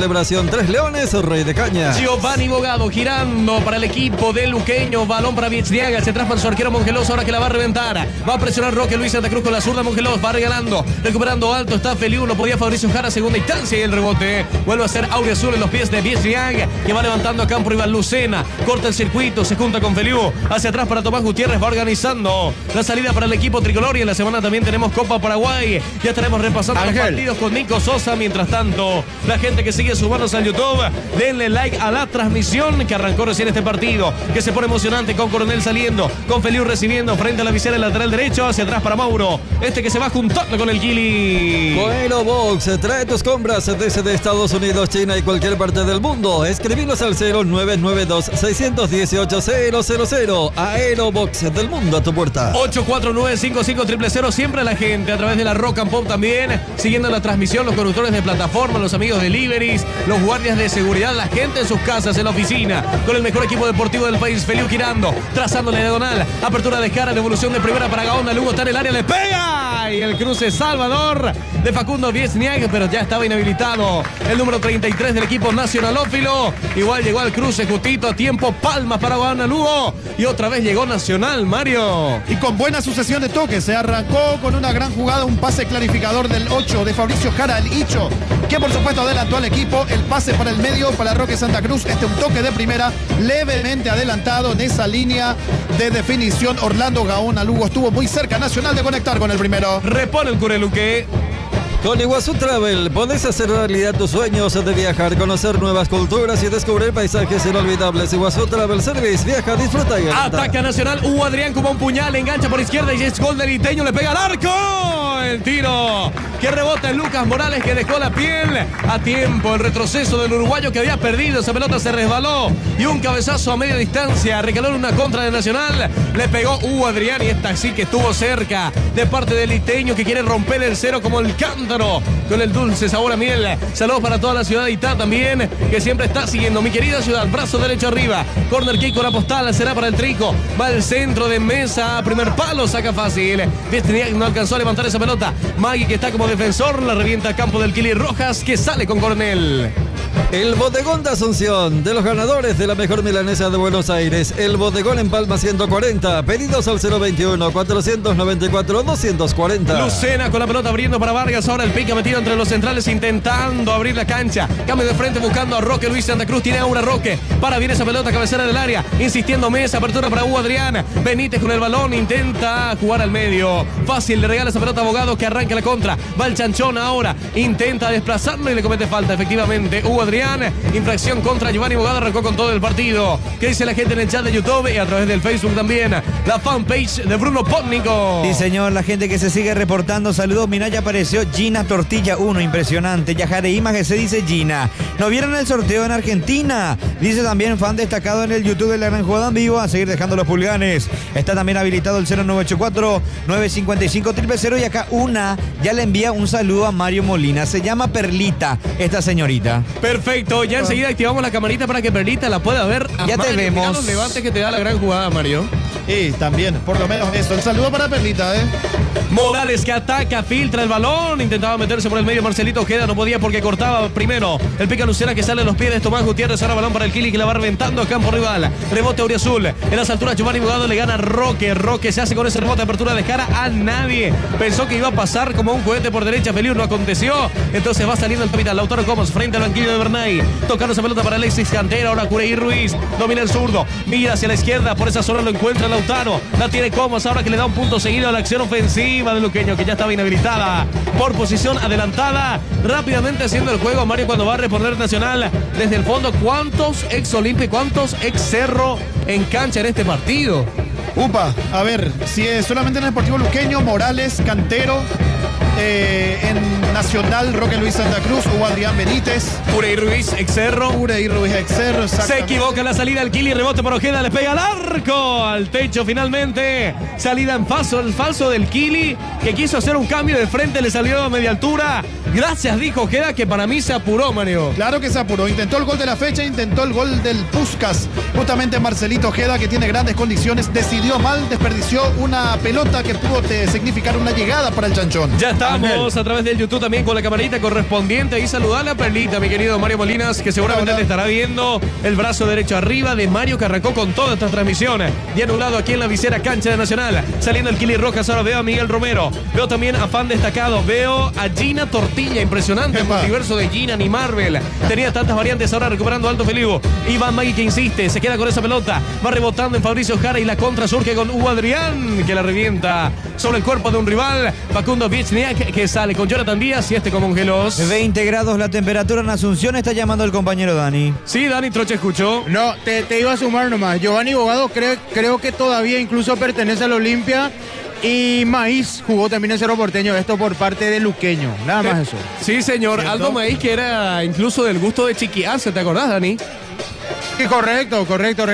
celebración. Tres Leones, Rey de Caña. Giovanni Bogado girando para el equipo de Luqueño. Balón para Viesniaga. Se atrapa su arquero Mongelos. Ahora que la va a reventar. Va a presionar Roque Luis Santa Cruz con la zurda. Mongelos va regalando. Recuperando alto. Está Feliu. Lo podía Fabricio Jara. Segunda instancia y el rebote. Vuelve a ser Aurea Azul en los pies de Viesniaga, que va levantando a campo rival. Lucena. Corta el circuito. Se junta con Feliu. Hacia atrás para Tomás Gutiérrez. Va organizando la salida para el equipo tricolor. Y en la semana también tenemos Copa Paraguay. Ya estaremos repasando los partidos con Nico Sosa. Mientras tanto, la gente que sigue sumándose al YouTube, denle like a la transmisión que arrancó recién este partido, que se pone emocionante con Coronel saliendo, con Feliu recibiendo frente a la visera, el lateral derecho, hacia atrás para Mauro, que se va juntando con el Kili. Aero Box, trae tus compras desde Estados Unidos, China y cualquier parte del mundo. Escribinos al 0992-618-000. Aerobox del mundo a tu puerta. 849-5500. Siempre la gente a través de la Rock and Pop también, siguiendo la transmisión, los conductores de plataforma, los amigos de deliveries, los guardias de seguridad, la gente en sus casas, en la oficina, con el mejor equipo deportivo del país. Feliu girando, trazando la diagonal, apertura de cara, devolución de primera para Gaona. Lugo está en el área, le pega, y el cruce Salvador de Facundo Viesniaga, pero ya estaba inhabilitado el número 33 del equipo nacionalófilo. Igual llegó al cruce justito a tiempo, palmas para Gaona Lugo, y otra vez llegó Nacional, Mario. Y con buena sucesión de toques, se arrancó con una gran jugada, un pase clarificador del 8 de Fabricio Jara, el Hicho, que por supuesto adelantó al equipo. El pase para el medio, para Roque Santa Cruz, un toque de primera, levemente adelantado en esa línea de definición. Orlando Gaona Lugo estuvo muy cerca, Nacional, de conectar con el primero. Repone el Cureluque. Con Iguazú Travel podés hacer realidad tus sueños de viajar, conocer nuevas culturas y descubrir paisajes inolvidables. Iguazú Travel Service, viaja, disfruta y gana. Ataca Nacional, Adrián como un puñal, engancha por izquierda y es gol del Iteño, le pega al arco. El tiro que rebota en Lucas Morales, que dejó la piel a tiempo. El retroceso del uruguayo que había perdido, esa pelota se resbaló y un cabezazo a media distancia, recaló en una contra de Nacional, le pegó Adrián y esta sí que estuvo cerca de parte del Iteño, que quiere romper el cero como el cántaro con el dulce sabor a miel. Saludos para toda la ciudad de Itá también, que siempre está siguiendo mi querida ciudad. Brazo derecho arriba, corner kick con la postal, será para el Trico, va al centro de mesa, primer palo, saca fácil. Viesniaga no alcanzó a levantar esa pelota. Magui, que está como defensor, la revienta a campo del Kili Rojas, que sale con Coronel. El bodegón de Asunción, de los ganadores de la mejor milanesa de Buenos Aires. El bodegón en Palma 140. Pedidos al 021-494-240. Lucena con la pelota abriendo para Vargas. Ahora el pica metido entre los centrales, intentando abrir la cancha. Cambio de frente buscando a Roque Luis Santa Cruz. Tiene ahora Roque. Para bien esa pelota, cabecera del área. Insistiendo Mesa, apertura para Adrián. Benítez con el balón, intenta jugar al medio. Fácil, le regala esa pelota a Abogado, que arranca la contra. Va el Chanchón ahora. Intenta desplazarlo y le comete falta, efectivamente. Adrián, infracción contra Giovanni Bogado, arrancó con todo el partido. ¿Qué dice la gente en el chat de YouTube y a través del Facebook también? La fanpage de Bruno Pótnico. Sí, señor, la gente que se sigue reportando. Saludos, mira, ya apareció Gina Tortilla 1, impresionante. Yajareima que se dice Gina. ¿No vieron el sorteo en Argentina? Dice también fan destacado en el YouTube de La Gran Jugada en Vivo, a seguir dejando los pulgares. Está también habilitado el 0984-955-000 y acá una ya le envía un saludo a Mario Molina. Se llama Perlita, esta señorita. Perfecto, ya enseguida activamos la camarita para que Perlita la pueda ver. Ya Mario, te vemos. mirá los levantes que te da la gran jugada, Mario. Y también, por lo menos eso. El saludo para Perlita, Morales que ataca, filtra el balón, intentaba meterse por el medio Marcelito Ojeda, no podía porque cortaba primero el pica Lucena, que sale a los pies de Tomás Gutiérrez. Ahora balón para el Kili, que la va reventando a campo rival. Rebote Auriazul, en las alturas Giovanni Bogado le gana Roque. Roque se hace con ese rebote, apertura de cara a nadie. Pensó que iba a pasar como un cohete por derecha, Feliu, no aconteció. Entonces va saliendo el capitán Lautaro Comas frente al banquillo de Bernay, tocando esa pelota para Alexis Cantera. Ahora Cureí Ruiz domina el zurdo, mira hacia la izquierda, por esa zona lo encuentra Lautaro, la tiene Comas, ahora que le da un punto seguido a la acción ofensiva de Luqueño, que ya estaba inhabilitada por posición adelantada. Rápidamente haciendo el juego, Mario, cuando va a responder Nacional desde el fondo. ¿Cuántos ex Olimpia, cuántos ex Cerro en cancha en este partido? Upa, a ver, si es solamente en el Deportivo Luqueño, Morales, Cantero, en Nacional, Roque Luis Santa Cruz, Adrián Benítez, Cureí Ruiz, ex Cerro. Cureí Ruiz, ex Cerro. Se equivoca la salida al Kili, rebote por Ojeda, le pega al arco, al techo finalmente. Salida en falso, el falso del Kili, que quiso hacer un cambio de frente, le salió a media altura. Gracias, dijo Ojeda, que para mí se apuró, Mario. Claro que se apuró, intentó el gol de la fecha, intentó el gol del Puskás. Justamente Marcelito Ojeda, que tiene grandes condiciones, decidió mal, desperdició una pelota que pudo significar una llegada para el Chanchón. Ya está Estamos Ángel. a través del YouTube también con la camarita correspondiente. Y saludar a Perlita, mi querido Mario Molinas, que seguramente te estará viendo. El brazo derecho arriba de Mario, que arrancó con todas estas transmisiones. Y anulado aquí en la visera cancha de Nacional. Saliendo el Kili Rojas, ahora veo a Miguel Romero. Veo también a Fan Destacado. Veo a Gina Tortilla, impresionante el multiverso de Gina ni Marvel. Tenía tantas variantes, ahora recuperando Alto Feliu. Iván Magui que insiste, se queda con esa pelota. Va rebotando en Fabricio Jara y la contra surge con Hugo Adrián, que la revienta sobre el cuerpo de un rival. Facundo Vichniak, que sale con Jonathan Díaz y este como un gelos. 20 grados la temperatura en Asunción, está llamando el compañero Dani. Sí, Dani Troche escuchó. No, te iba a sumar nomás. Giovanni Bogado creo que todavía incluso pertenece al Olimpia. Y Maíz jugó también en Cerro Porteño, esto por parte de Luqueño. Nada más eso. Sí, señor. ¿Cierto? Aldo Maíz, que era incluso del gusto de Chiquiace, ¿te acordás, Dani? Sí, correcto.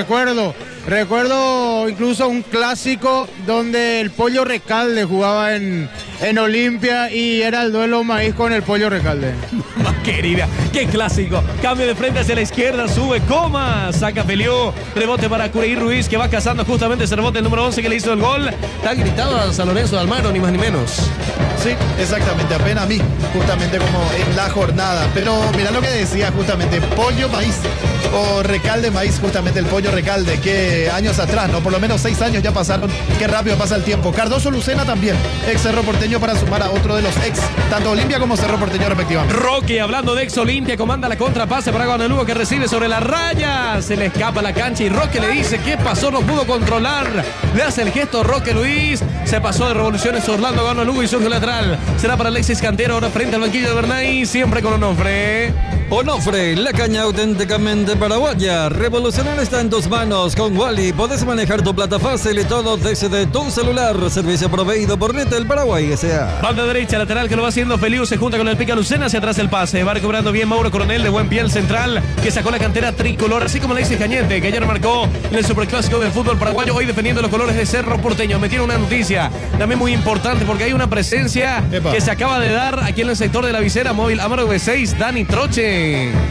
Recuerdo incluso un clásico donde el Pollo Recalde jugaba en Olimpia y era el duelo Maíz con el Pollo Recalde. Más querida, qué clásico. Cambio de frente hacia la izquierda, sube Coma, saca Feliu, rebote para Cureí Ruiz, que va cazando justamente ese rebote el número 11 que le hizo el gol. Está gritado a San Lorenzo de Almagro, ni más ni menos. Sí, exactamente, apenas a mí, justamente como en la jornada. Pero mira lo que decía justamente, Pollo Maíz o Recalde Maíz, justamente el Pollo Recalde, que años atrás, ¿no? Por lo menos 6 años ya pasaron, qué rápido pasa el tiempo. Cardoso Lucena también, ex Cerro Porteño, para sumar a otro de los ex, tanto Olimpia como Cerro Porteño respectivamente. Roque, hablando de ex Olimpia, comanda la contrapase para Guanalugo, que recibe sobre la raya, se le escapa la cancha y Roque le dice, ¿qué pasó? No pudo controlar, le hace el gesto Roque Luis, se pasó de revoluciones Orlando Guanalugo y surge lateral. Será para Alexis Cantero, ahora frente al banquillo de Bernay, siempre con Onofre. Onofre, la caña auténticamente paraguaya. Revolucionar está en tus manos. Con Wally podés manejar tu plata fácil y todo desde tu celular. Servicio proveído por Netel Paraguay S.A. Banda derecha, lateral que lo va haciendo Feliu, se junta con el Pica Lucena, hacia atrás el pase. Va recuperando bien Mauro Coronel, de buen pie el central, que sacó la cantera tricolor, así como Alexis Cañete, que ayer marcó en el superclásico del fútbol paraguayo, hoy defendiendo los colores de Cerro Porteño. Me tiene una noticia también muy importante, porque hay una presencia Epa. que se acaba de dar aquí en el sector de la visera móvil Amaro V6, Dani Troche.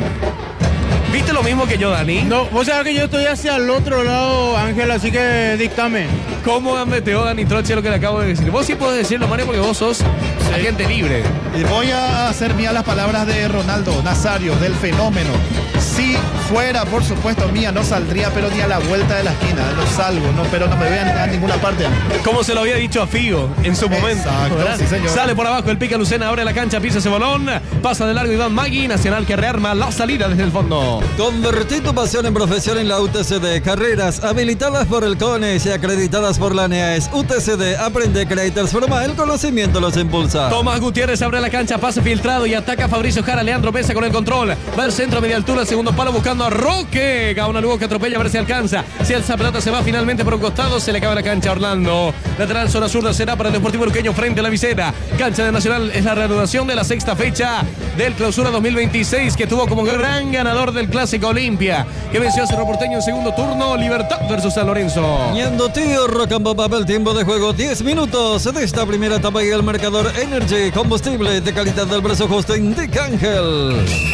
¿Viste lo mismo que yo, Dani? No, vos sabés que yo estoy hacia el otro lado, Ángel, así que dictame. ¿Cómo metió Dani Troche lo que le acabo de decir? Vos sí podés decirlo, Mario, porque vos sos agente libre. Y voy a hacer mía las palabras de Ronaldo Nazario, del fenómeno. Si fuera, por supuesto, mía, no saldría, pero ni a la vuelta de la esquina. Lo salvo, no, pero no me vean a ninguna parte. Como se lo había dicho a Figo en su momento. Exacto, ¿verdad? sí, señor. Sale por abajo el Pica Lucena, abre la cancha, pisa ese balón, pasa de largo Iván Magui, Nacional que rearma la salida desde el fondo. Convertí tu pasión en profesión en la UTCD. Carreras habilitadas por el CONES y acreditadas por la NEAES. UTCD, aprende, crea y transforma. El conocimiento los impulsa. Tomás Gutiérrez abre la cancha, pase filtrado y ataca a Fabricio Jara. Leandro Mesa con el control. Va al centro, media altura, el segundo palo buscando a Roque. Gauna Lugo que atropella, a ver si alcanza. Si esa pelota se va finalmente por un costado, se le acaba la cancha a Orlando. Lateral zona zurda será para el Deportivo Luqueño frente a la visera. Cancha de Nacional es la reanudación de la sexta fecha del Clausura 2026, que tuvo como gran ganador del Clásico Olimpia, que venció a Cerro Porteño en segundo turno. Libertad versus San Lorenzo. Ñando Tío, Rocambo Papel, tiempo de juego 10 minutos de esta primera etapa y el marcador Energy, combustible de calidad del brazo justo, indica Ángel.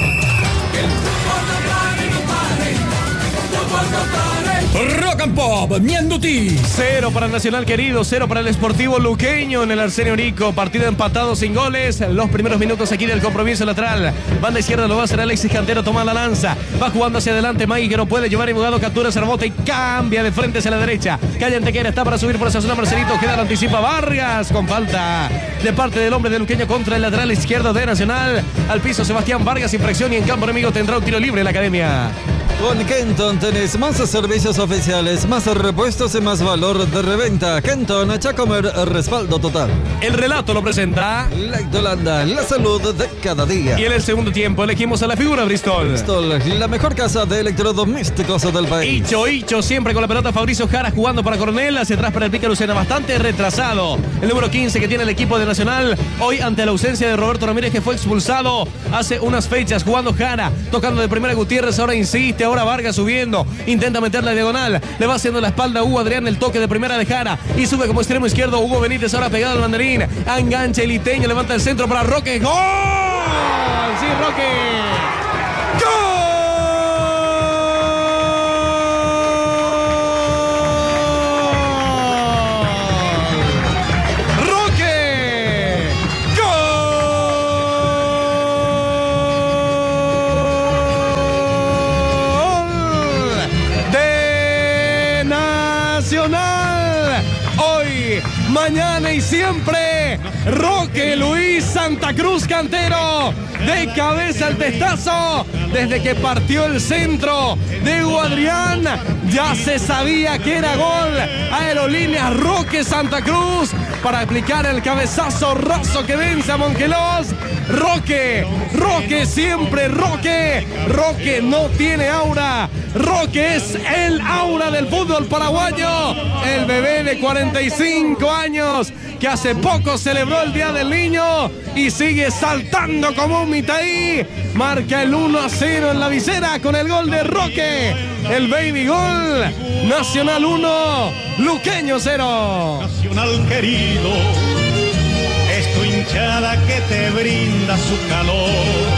Rock and Pop, Mianduti. 0 para el Nacional querido, 0 para el Sportivo Luqueño en el Arsenio Rico. Partido empatado sin goles. Los primeros minutos aquí del compromiso lateral. Banda izquierda lo va a hacer Alexis Cantero, toma la lanza. Va jugando hacia adelante Magui, que no puede llevar y Bogado captura ese rebote y cambia de frente hacia la derecha. Calle Antequera está para subir por esa zona. Marcelito queda, lo anticipa Vargas con falta de parte del hombre de Luqueño contra el lateral izquierdo de Nacional. Al piso Sebastián Vargas, infracción y en campo enemigo tendrá un tiro libre la academia. Con Kenton tenés más servicios oficiales, más repuestos y más valor de reventa. Kenton, Chacomer, respaldo total. El relato lo presenta Light Holanda, la salud de cada día. y en el segundo tiempo elegimos a la figura Bristol. Bristol, la mejor casa de electrodomésticos del país. Hicho, siempre con la pelota Fabricio Jara jugando para Coronel, hacia atrás para el Pica Lucena, bastante retrasado. El número 15 que tiene el equipo de Nacional, hoy ante la ausencia de Roberto Ramírez, que fue expulsado hace unas fechas, jugando Jara, tocando de primera Gutiérrez, ahora insiste, ahora Vargas subiendo, intenta meter la diagonal, le va haciendo la espalda a Hugo Adrián, el toque de primera de Jara, y sube como extremo izquierdo Hugo Benítez, ahora pegado al banderín, engancha el Liteño, levanta el centro para Roque, ¡gol! ¡Sí, Roque! ¡Gol! ¡Roque! ¡Gol! hoy, mañana y siempre. Roque Luis Santa Cruz, cantero, de cabeza al testazo, desde que partió el centro de Hugo Adrián, ya se sabía que era gol. Aerolíneas Roque Santa Cruz para aplicar el cabezazo raso que vence a Monquelós. Roque siempre Roque no tiene aura. Roque es el aura del fútbol paraguayo. El bebé de 45 años que hace poco celebró el Día del Niño y sigue saltando como un mitaí. Marca el 1-0 en la visera con el gol de Roque. El baby gol. Nacional 1, Luqueño 0. Nacional querido, es tu hinchada que te brinda su calor.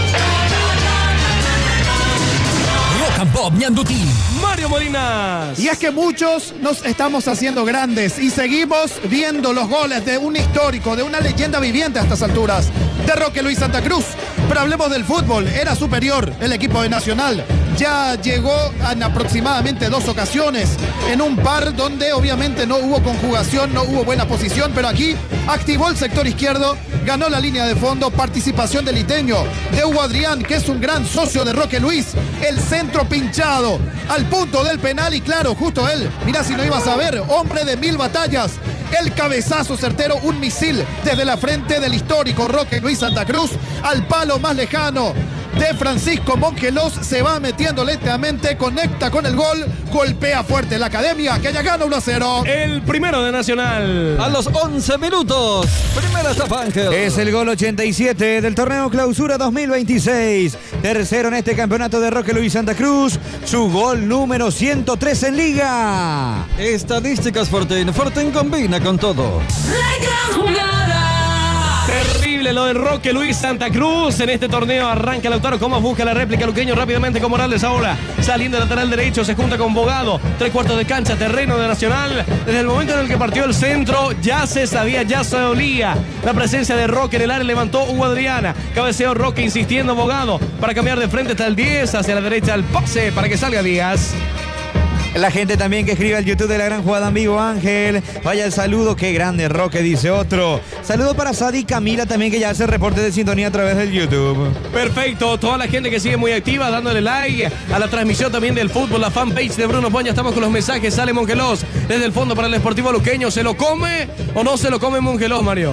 Rock and Pop Ñandutí. Mario Molinas. Y es que muchos nos estamos haciendo grandes y seguimos viendo los goles de un histórico, de una leyenda viviente a estas alturas, de Roque Luis Santa Cruz. Pero hablemos del fútbol, era superior el equipo de Nacional. Ya llegó en aproximadamente 2 ocasiones, en un par donde obviamente no hubo conjugación, no hubo buena posición, pero aquí activó el sector izquierdo, ganó la línea de fondo, participación del Liteño, de Hugo Adrián, que es un gran socio de Roque Luis, el centro pinchado al punto del penal y claro, justo él, mirá si no ibas a ver, hombre de 1000 batallas, el cabezazo certero, un misil desde la frente del histórico Roque Luis Santa Cruz al palo más lejano de Francisco Monquelós, se va metiendo lentamente, conecta con el gol, golpea fuerte la Academia, que ya gana 1-0. El primero de Nacional. A los 11 minutos, primera etapa, Ángel. Es el gol 87 del torneo Clausura 2026. Tercero en este campeonato de Roque Luis Santa Cruz. Su gol número 103 en Liga. Estadísticas Fortín. Fortín combina con todo. La gran jugada. Terrible lo de Roque Luis Santa Cruz. En este torneo arranca Lautaro Comas, busca la réplica Luqueño rápidamente con Morales ahora. Saliendo lateral derecho, se junta con Bogado. 3/4 de cancha, terreno de Nacional. Desde el momento en el que partió el centro, ya se sabía, ya se olía la presencia de Roque en el área. Levantó Hugo Adriana. Cabeceó Roque insistiendo Bogado para cambiar de frente hasta el 10. Hacia la derecha el pase para que salga Díaz. La gente también que escribe al YouTube de La Gran Jugada en vivo, Ángel. Vaya el saludo, qué grande Roque, dice otro. Saludo para Sadi Camila también, que ya hace reporte de sintonía a través del YouTube. Perfecto, toda la gente que sigue muy activa, dándole like a la transmisión también del fútbol, la fanpage de Bruno Poña. Estamos con los mensajes, sale Monquelós desde el fondo para el Sportivo Luqueño. ¿Se lo come o no se lo come Monquelós, Mario?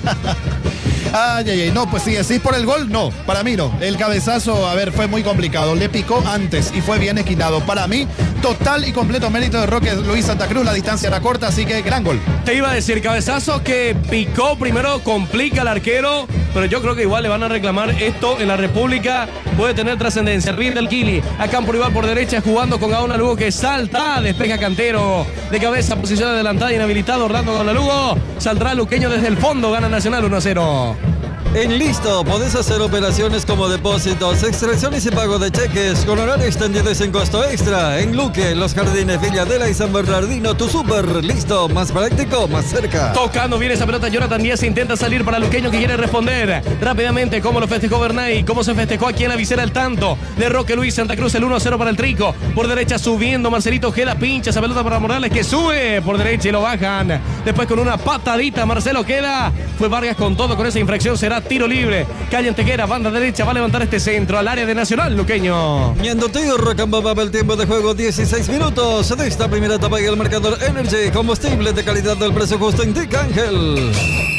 Ay, no, pues si decís por el gol, no, para mí no. El cabezazo, a ver, fue muy complicado. Le picó antes y fue bien esquinado. Para mí, total y completo mérito de Roque Luis Santa Cruz. La distancia era corta, así que gran gol. Te iba a decir, cabezazo que picó primero, complica al arquero, pero yo creo que igual le van a reclamar esto en la República. Puede tener trascendencia. Rinde el Kili a campo rival por derecha, jugando con Gaona Lugo, que salta, despeja Cantero de cabeza, posición adelantada, inhabilitado Orlando Gaona Lugo. Saldrá Luqueño desde el fondo, gana Nacional 1-0. En Listo podés hacer operaciones como depósitos, extracciones y pago de cheques con horario extendido y sin costo extra. En Luque, Los Jardines, Villadela y San Bernardino, tu súper Listo, más práctico, más cerca. Tocando bien esa pelota, Jonathan Díaz intenta salir para Luqueño, que quiere responder rápidamente cómo lo festejó Bernay, cómo se festejó aquí en la visera el tanto de Roque Luis Santa Cruz, el 1-0 para el Trico. Por derecha subiendo Marcelito Ojeda, pincha esa pelota para Morales, que sube por derecha y lo bajan. Después con una patadita Marcelo Ojeda, fue Vargas con todo, con esa infracción será tiro libre. Calle Antequera, banda derecha, va a levantar este centro al área de Nacional Luqueño. Ñandutí, Rock and Pop, el tiempo de juego 16 minutos de esta primera etapa y el marcador Energy, combustible de calidad del precio justo, indica Ángel.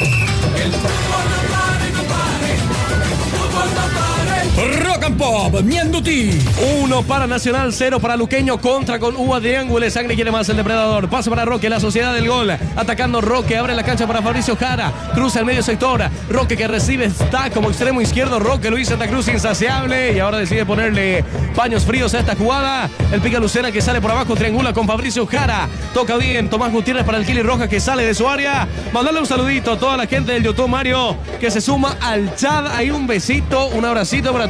Rock and Pop Ñandutí. 1 para Nacional, 0 para Luqueño, contra con Uva de Ángulo, sangre quiere más el depredador. Pasa para Roque, la sociedad del gol. Atacando Roque, abre la cancha para Fabricio Jara. Cruza el medio sector. Roque que recibe, está como extremo izquierdo. Roque Luis Santa Cruz insaciable. Y ahora decide ponerle paños fríos a esta jugada. El pica Lucena que sale por abajo, triangula con Fabricio Jara. Toca bien Tomás Gutiérrez para el Kili Roja que sale de su área. Mandarle un saludito a toda la gente del YouTube, Mario, que se suma al chat. Hay un besito, un abracito para toda la gente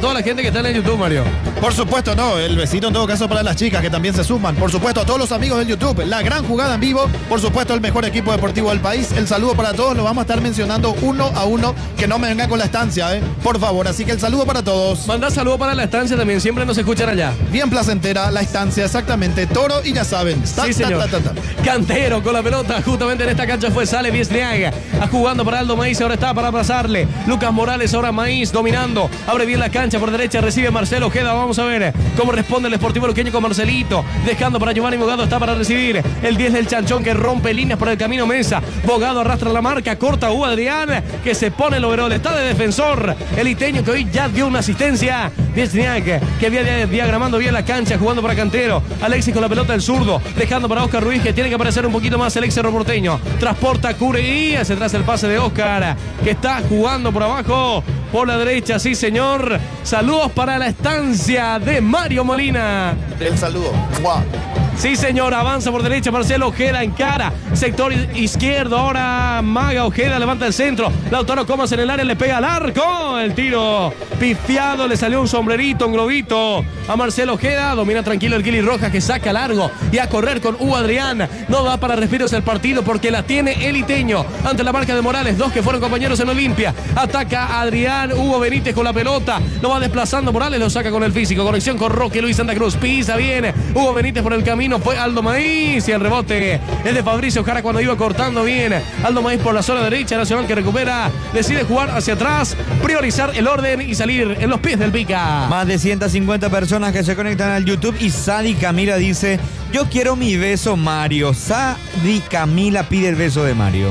que están en YouTube, Mario. Por supuesto, no. El besito en todo caso para las chicas que también se suman. Por supuesto, a todos los amigos del YouTube. La gran jugada en vivo. Por supuesto, el mejor equipo deportivo del país. El saludo para todos. Lo vamos a estar mencionando uno a uno. Que no me vengan con la estancia, por favor. Así que el saludo para todos. Manda saludo para la estancia también. Siempre nos escuchan allá. Bien placentera la estancia, exactamente. Toro y ya saben. Sí, señor. Cantero con la pelota. Justamente en esta cancha sale Biesniaga. Jugando para Aldo Maíz. Ahora está para pasarle. Lucas Morales. Ahora Maíz dominando. Abre bien la cancha por derecha. Recibe Marcelo Ojeda. Vamos a ver cómo responde el Sportivo Luqueño con Marcelito. Dejando para Giovanni Bogado. Está para recibir el 10 del Chanchón que rompe líneas por el camino Mesa. Bogado arrastra la marca. Corta Adrián que se pone el overol. Está de defensor. El iteño que hoy ya dio una asistencia. Biesniaga que había diagramando bien la cancha. Jugando para Cantero. Alexis con la pelota del zurdo. Dejando para Oscar Ruiz que tiene que aparecer un poquito más el ex Cerro Porteño. Transporta Curey. Hacia atrás el pase de Oscar que está jugando por abajo. Por la derecha, sí señor. Saludos para la estancia de Mario Molina. El saludo. ¡Wow! Sí, señor, avanza por derecha Marcelo Ojeda en cara, sector izquierdo, ahora Maga Ojeda levanta el centro, Lautaro Comas en el área, le pega al arco, el tiro pifiado, le salió un sombrerito, un globito a Marcelo Ojeda, domina tranquilo el Guili Rojas que saca largo y a correr con Hugo Adrián, no da para respiros el partido porque la tiene el iteño, ante la marca de Morales, dos que fueron compañeros en Olimpia, ataca Adrián, Hugo Benítez con la pelota, lo va desplazando Morales, lo saca con el físico, conexión con Roque Luis Santa Cruz, pisa bien, Hugo Benítez por el camino, fue Aldo Maíz y el rebote es de Fabricio Jara cuando iba cortando bien. Aldo Maíz por la zona derecha, Nacional que recupera, decide jugar hacia atrás, priorizar el orden y salir en los pies del Pica. Más de 150 personas que se conectan al YouTube y Sadi Camila dice, yo quiero mi beso Mario. Sadi Camila pide el beso de Mario.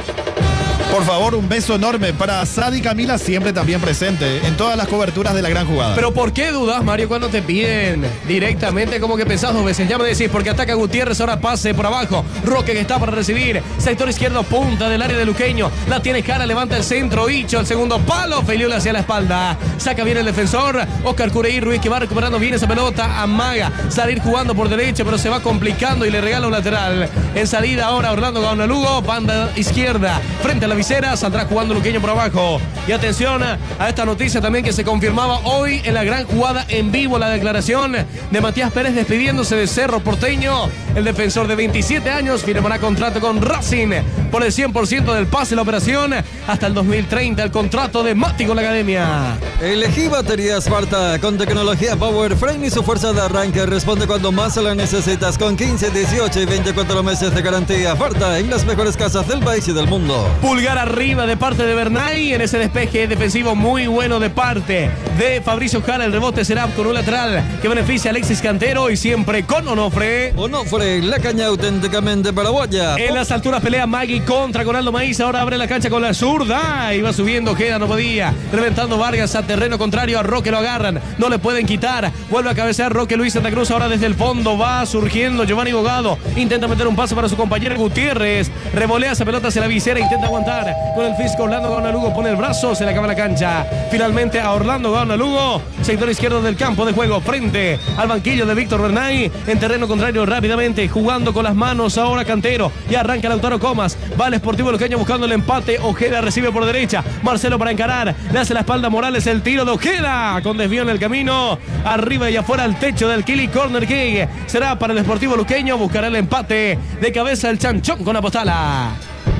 Por favor, un beso enorme para Sadi Camila, siempre también presente en todas las coberturas de la gran jugada. Pero ¿por qué dudas, Mario, cuando te piden directamente? Como que pensás dos veces, ya me decís, porque ataca Gutiérrez, ahora pase por abajo, Roque que está para recibir, sector izquierdo, punta del área de Luqueño, la tiene Jara, levanta el centro, Hicho, el segundo palo, Feliula hacia la espalda, saca bien el defensor, Oscar Cureí Ruiz que va recuperando bien esa pelota, amaga, salir jugando por derecha, pero se va complicando y le regala un lateral. En salida ahora Orlando Gaunalugo, banda izquierda, frente a la visera, saldrá jugando Luqueño por abajo. Y atención a esta noticia también que se confirmaba hoy en la gran jugada en vivo, la declaración de Matías Pérez despidiéndose de Cerro Porteño. El defensor de 27 años firmará contrato con Racing por el 100% del pase, la operación hasta el 2030, el contrato de Mati con la academia. Elegí baterías Sparta con tecnología Power Frame y su fuerza de arranque responde cuando más la necesitas con 15, 18 y 24 meses de garantía. Sparta en las mejores casas del país y del mundo. Pulgar arriba de parte de Bernay en ese despeje defensivo muy bueno de parte de Fabricio Jara. El rebote será con un lateral que beneficia a Alexis Cantero y siempre con Onofre. Onofre, la caña auténticamente paraguaya. En las alturas pelea Magui contra con Aldo Maíz. Ahora abre la cancha con la zurda. Iba subiendo, Ojeda no podía. Reventando Vargas a terreno contrario. A Roque lo agarran. No le pueden quitar. Vuelve a cabecear Roque Luis Santa Cruz. Ahora desde el fondo va surgiendo Giovanni Bogado. Intenta meter un pase para su compañero Gutiérrez. Revolea esa pelota hacia la visera. Intenta aguantar con el físico. Orlando Gaunalugo pone el brazo. Se le acaba la cancha. Finalmente a Orlando Gaunalugo. Sector izquierdo del campo de juego. Frente al banquillo de Víctor Bernay. En terreno contrario rápidamente. Jugando con las manos ahora Cantero. Y arranca Lautaro Comas. Va el Sportivo Luqueño buscando el empate. Ojeda recibe por derecha. Marcelo para encarar. Le hace la espalda a Morales. El tiro de Ojeda. Con desvío en el camino. Arriba y afuera al techo del Kili. Corner kick. Será para el Sportivo Luqueño. Buscará el empate. De cabeza el Chanchón con Apostala.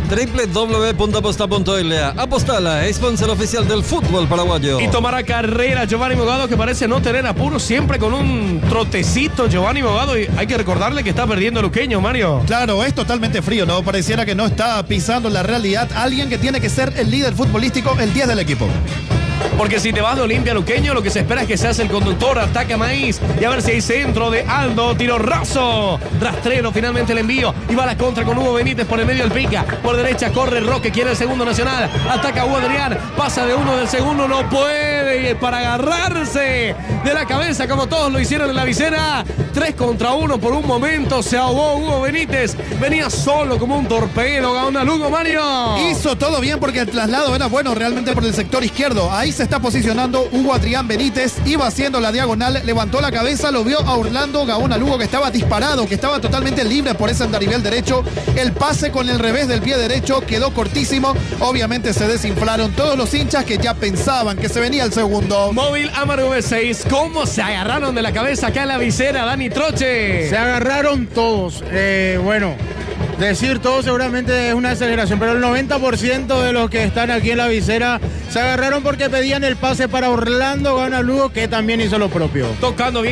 www.aposta.la. Apostala, sponsor oficial del fútbol paraguayo. Y tomará carrera Giovanni Bogado, que parece no tener apuro, siempre con un trotecito Giovanni Bogado. Y hay que recordarle que está perdiendo Luqueño, Mario. Claro, es totalmente frío, ¿no? Pareciera que no está pisando la realidad. Alguien que tiene que ser el líder futbolístico, el 10 del equipo. Porque si te vas de Olimpia Luqueño, lo que se espera es que seas el conductor, ataca Maíz y a ver si hay centro de Aldo, tiro raso, rastrero, finalmente el envío y va a la contra con Hugo Benítez por el medio del Pica, por derecha corre Roque, quiere el segundo Nacional, ataca Hugo Adrián, pasa de uno del segundo, no puede, y para agarrarse de la cabeza como todos lo hicieron en la visera, 3 contra 1 por un momento, se ahogó Hugo Benítez, venía solo como un torpedo, Gaunalugo, Mario. Hizo todo bien porque el traslado era bueno realmente por el sector izquierdo, ahí se está posicionando Hugo Adrián Benítez, iba haciendo la diagonal, levantó la cabeza, lo vio a Orlando Gaona Lugo, que estaba disparado, que estaba totalmente libre por ese andarivel derecho. El pase con el revés del pie derecho quedó cortísimo. Obviamente se desinflaron todos los hinchas que ya pensaban que se venía el segundo. Móvil Amaro V6, ¿cómo se agarraron de la cabeza acá en la visera, Dani Troche? Se agarraron todos. Bueno, decir todo seguramente es una aceleración, pero el 90% de los que están aquí en la visera se agarraron porque pedían el pase para Orlando Gaona Lugo, que también hizo lo propio. Tocando bien